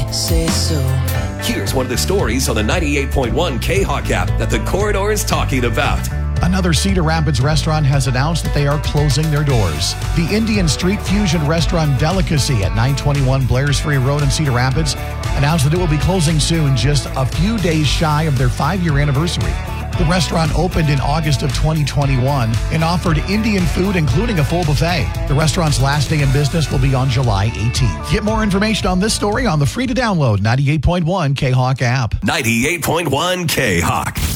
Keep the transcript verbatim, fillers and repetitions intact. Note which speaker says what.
Speaker 1: say so.
Speaker 2: Here's one of the stories on the ninety-eight point one K-Hawk app that the Corridor is talking about.
Speaker 3: Another Cedar Rapids restaurant has announced that they are closing their doors. The Indian Street Fusion restaurant Delicacy at nine twenty-one Blair's Ferry Road in Cedar Rapids announced that it will be closing soon, just a few days shy of their five-year anniversary. The restaurant opened in August of twenty twenty-one and offered Indian food, including a full buffet. The restaurant's last day in business will be on July eighteenth. Get more information on this story on the free-to-download ninety-eight point one K-Hawk app.
Speaker 2: ninety-eight point one K-Hawk.